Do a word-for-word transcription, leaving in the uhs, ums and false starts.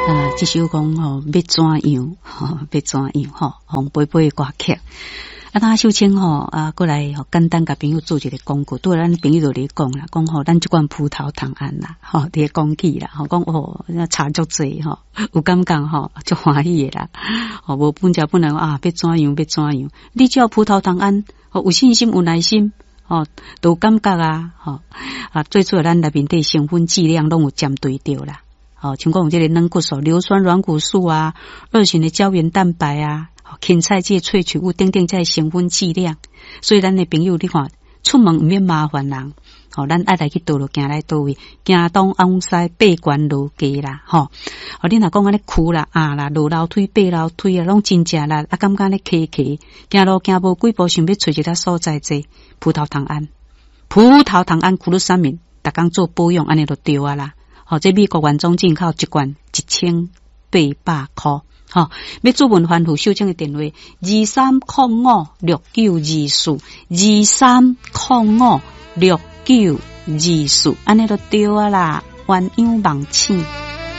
啊，这首讲吼要怎样吼，要怎样吼，红杯杯歌曲。啊，当秀清吼啊，过来吼简单甲朋友做一个广告。对咱朋友就咧讲啦，讲吼咱这款葡萄糖胺啦，吼伫讲起啦，吼讲哦，差足济吼，有感觉吼，足欢喜的啦。吼无本家本来啊，要怎样要怎样，你只要葡萄糖胺，吼有信心有耐心。哦，都感觉啊，吼、哦、啊，最主要咱内面的成分剂量拢有针对到啦。哦，像讲有这个软骨素、硫酸软骨素啊，二型的胶原蛋白啊，芹菜芥萃取物等等这成分剂量，所以咱的朋友你看，出门唔免麻烦人。吼、哦，咱爱来去倒路行来倒位，行东往西八关路街啦，吼、哦。哦，你若讲安尼哭啦、啊啦、落楼梯、爬楼梯啊，拢真正啦，啊，感觉咧骑骑，行路行无几步，想要找一个所在坐葡萄糖胺，葡萄糖胺苦鲁三明，逐工做保养，安尼就对啊啦。吼、哦，这美国原装进口一罐一千八百块。吼、哦，要做文番户秀清的电话：二三零五六九二四，二三零五六九二四，安尼就对啊啦，鸳鸯梦醒。